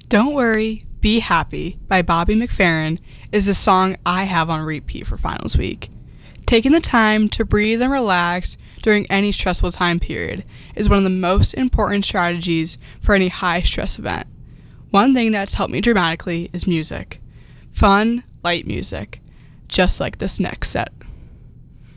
Don't Worry, Be Happy by Bobby McFerrin is a song I have on repeat for finals week. Taking the time to breathe and relax during any stressful time period is one of the most important strategies for any high-stress event. One thing that's helped me dramatically is music. Fun, light music, just like this next set.